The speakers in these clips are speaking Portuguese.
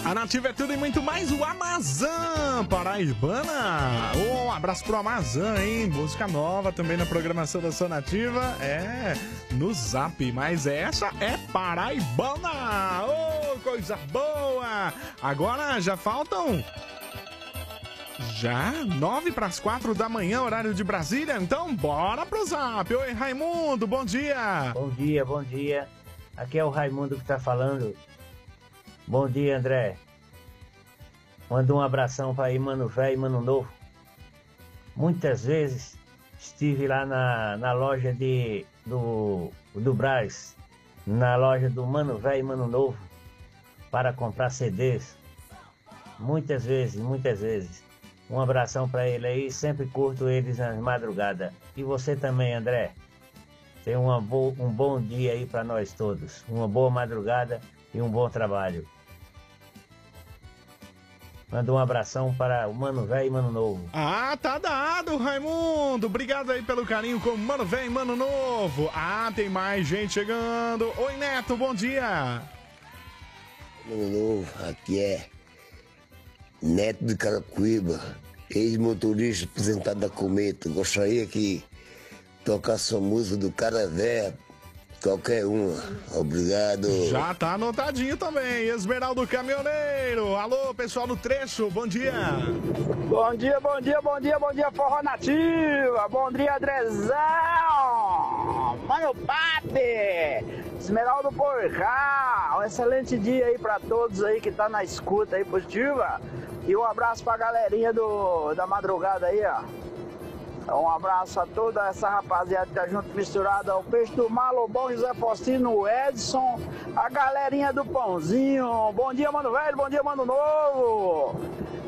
A Nativa é tudo e muito mais, o Amazã Paraibana. Um abraço pro Amazã, hein? Música nova também na programação da sua Nativa. No Zap, mas essa é paraibana. Oh, coisa boa! Agora já faltam... 9:45 da manhã, horário de Brasília. Então, bora pro Zap. Oi, Raimundo, bom dia. Bom dia, bom dia. Aqui é o Raimundo que tá falando. Bom dia, André. Manda um abração para aí, Mano Velho e Mano Novo. Muitas vezes estive lá na loja do Brás, na loja do Mano Velho e Mano Novo, para comprar CDs. Muitas vezes. Um abração para ele aí, sempre curto eles nas madrugadas. E você também, André. Tenha um bom dia aí para nós todos. Uma boa madrugada e um bom trabalho. Manda um abração para o Mano Velho e Mano Novo. Ah, tá dado, Raimundo. Obrigado aí pelo carinho com Mano Velho e Mano Novo. Ah, tem mais gente chegando. Oi, Neto, bom dia. Mano Novo, aqui é Neto de Carapicuíba, ex-motorista aposentado da Cometa. Gostaria que tocasse sua música do Cara Véia, qualquer uma. Obrigado. Já tá anotadinho também. Esmeraldo Caminhoneiro. Alô, pessoal do trecho, bom dia. Bom dia, Forró Nativa. Bom dia, Andrezão. Mano Papi. Esmeraldo Porcal. Um excelente dia aí pra todos aí que tá na escuta aí positiva. E um abraço pra galerinha da madrugada aí, ó. Um abraço a toda essa rapaziada que tá junto misturada, o Peixe do Malo, bom José Faustino, o Edson, a galerinha do Pãozinho. Bom dia, Mano Velho, bom dia, Mano Novo.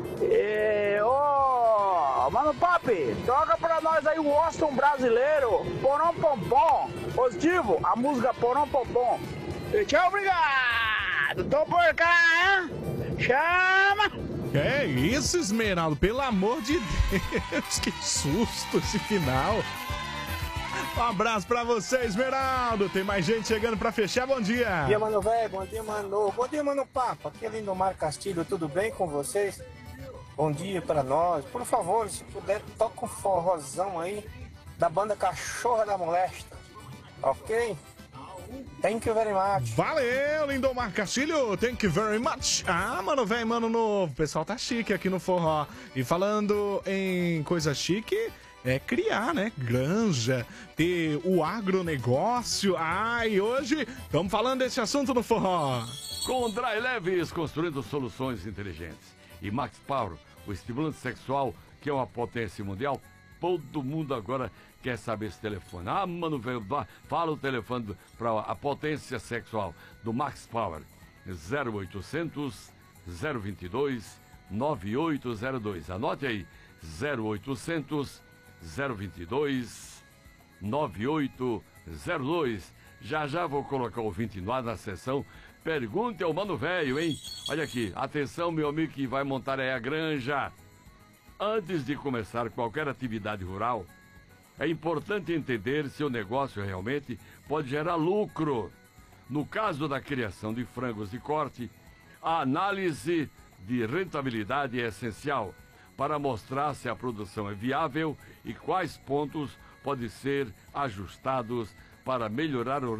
Mano Papi, toca pra nós aí o Austin brasileiro, Porão Pompom, positivo, a música Porão Pompom. E tchau, obrigado, tô por cá, hein? Chama! É isso, Esmeraldo, pelo amor de Deus, que susto esse final. Um abraço pra você, Esmeraldo. Tem mais gente chegando pra fechar, bom dia. Bom dia, Mano Velho, bom dia, Mano Novo. Bom dia, Mano Papo, aqui é Lindomar Castilho, tudo bem com vocês? Bom dia pra nós. Por favor, se puder, toca um forrozão aí da banda Cachorra da Molesta, ok? Thank you very much. Valeu, Lindomar Castilho. Thank you very much. Ah, Mano Velho, Mano Novo. O pessoal tá chique aqui no forró. E falando em coisa chique, é criar, né? Granja, ter o agronegócio. Ah, e hoje estamos falando desse assunto no forró. Com Dry Leves, construindo soluções inteligentes. E Max Power, o estimulante sexual, que é uma potência mundial. Todo mundo agora quer saber esse telefone. Ah, Mano Velho, fala o telefone para a potência sexual do Max Power. 0800 022 9802. Anote aí, 0800 022 9802. Já vou colocar o ouvinte no ar na sessão. Pergunte ao Mano Velho, hein? Olha aqui, atenção, meu amigo que vai montar aí a granja. Antes de começar qualquer atividade rural, é importante entender se o negócio realmente pode gerar lucro. No caso da criação de frangos de corte, a análise de rentabilidade é essencial para mostrar se a produção é viável e quais pontos podem ser ajustados para melhorar o